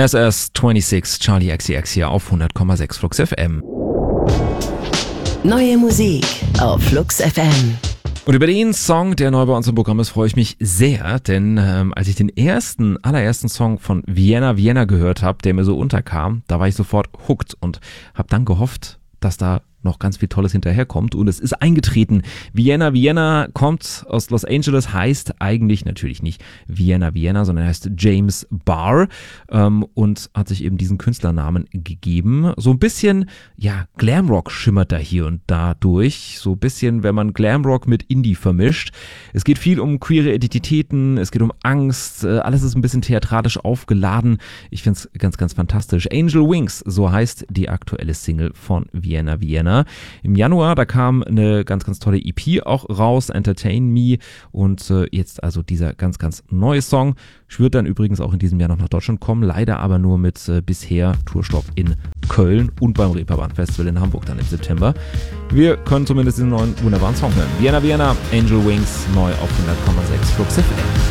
SS26, Charlie XCX hier auf 100,6 Flux FM. Neue Musik auf Flux FM. Und über den Song, der neu bei uns im Programm ist, freue ich mich sehr, denn als ich den allerersten Song von Vienna gehört habe, der mir so unterkam, da war ich sofort hooked und habe dann gehofft, dass da noch ganz viel Tolles hinterherkommt, und es ist eingetreten. Vienna kommt aus Los Angeles, heißt eigentlich natürlich nicht Vienna, sondern heißt James Barr, und hat sich eben diesen Künstlernamen gegeben. So ein bisschen, ja, Glamrock schimmert da hier und da durch. So ein bisschen, wenn man Glamrock mit Indie vermischt. Es geht viel um queere Identitäten, es geht um Angst, alles ist ein bisschen theatralisch aufgeladen. Ich finde es ganz, ganz fantastisch. Angel Wings, so heißt die aktuelle Single von Vienna. Im Januar, da kam eine ganz, ganz tolle EP auch raus, Entertain Me, und jetzt also dieser ganz, ganz neue Song. Wird dann übrigens auch in diesem Jahr noch nach Deutschland kommen, leider aber nur mit bisher Tourstopp in Köln und beim Reeperbahn Festival in Hamburg dann im September. Wir können zumindest diesen neuen wunderbaren Song hören. Vienna, Angel Wings, neu auf 100,6 Flux FM.